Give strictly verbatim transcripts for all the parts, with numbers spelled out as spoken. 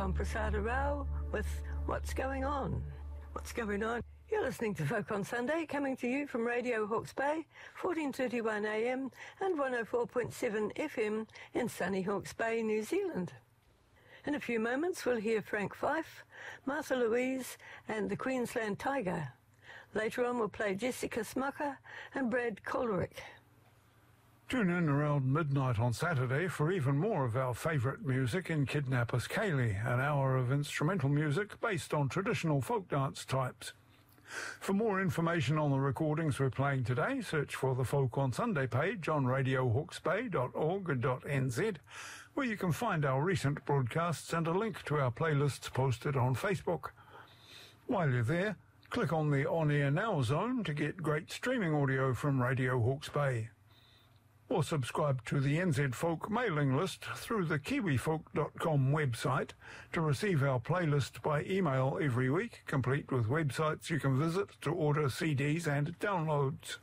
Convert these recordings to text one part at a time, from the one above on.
Tom Prasada Rao with What's Going On? What's Going On? You're listening to Folk on Sunday, coming to you from Radio Hawke's Bay, fourteen thirty-one A M and one oh four point seven F M in sunny Hawke's Bay, New Zealand. In a few moments, we'll hear Frank Fife, Martha Louise and the Queensland Tiger. Later on, we'll play Jessica Smucker and Brad Coleridge. Tune in around midnight on Saturday for even more of our favourite music in Kidnappers Ceilidh, an hour of instrumental music based on traditional folk dance types. For more information on the recordings we're playing today, search for the Folk on Sunday page on radio hawke's bay dot org dot n z, where you can find our recent broadcasts and a link to our playlists posted on Facebook. While you're there, click on the On Air Now zone to get great streaming audio from Radio Hawke's Bay. Or subscribe to the N Z Folk mailing list through the kiwi folk dot com website to receive our playlist by email every week, complete with websites you can visit to order C Ds and downloads.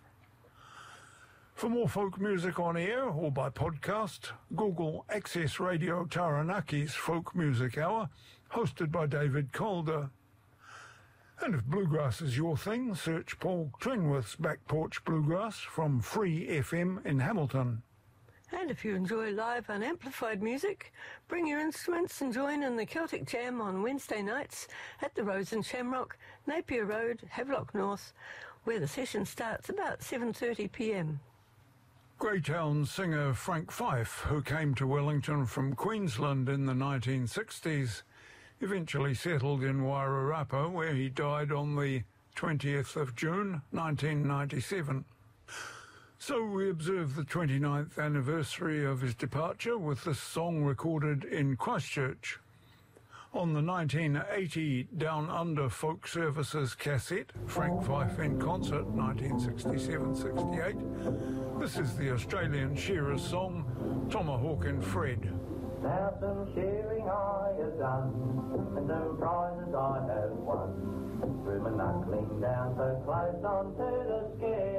For more folk music on air or by podcast, Google Access Radio Taranaki's Folk Music Hour, hosted by David Calder. And if bluegrass is your thing, search Paul Trenwith's Back Porch Bluegrass from Free F M in Hamilton. And if you enjoy live unamplified music, bring your instruments and join in the Celtic Jam on Wednesday nights at the Rose and Shamrock, Napier Road, Havelock North, where the session starts about seven thirty p m. Greytown singer Frank Fife, who came to Wellington from Queensland in the nineteen sixties, eventually settled in Wairarapa, where he died on the twentieth of June, nineteen ninety-seven. So we observe the twenty-ninth anniversary of his departure with this song recorded in Christchurch. On the nineteen eighty Down Under Folk Services cassette, Frank Fife in Concert, nineteen sixty-seven sixty-eight, this is the Australian shearer's song, Tomahawk and Fred. Now some shearing I have done, and some prizes I have won, through my knuckling down so close onto the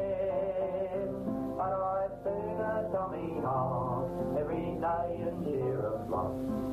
skin. But I'd sooner Tommy Hawk every day and shear a flock